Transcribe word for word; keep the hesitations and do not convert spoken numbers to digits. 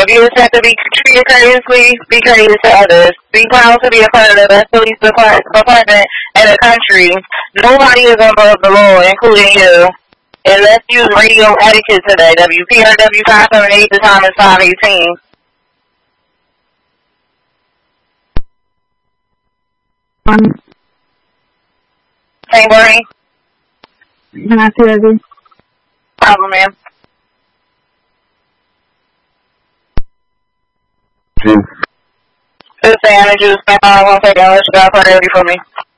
If you expect to be treated courteously, be courteous to others. Be proud to be a part of the best police department in the country. Nobody is above the law, including you. And let's use radio etiquette today. W P R W five seven eight, the time is five eighteen. Um, Saint Bernie? Can I see that? Problem, ma'am. Two. Just saying, I need you to spend one second. Let's go priority for me.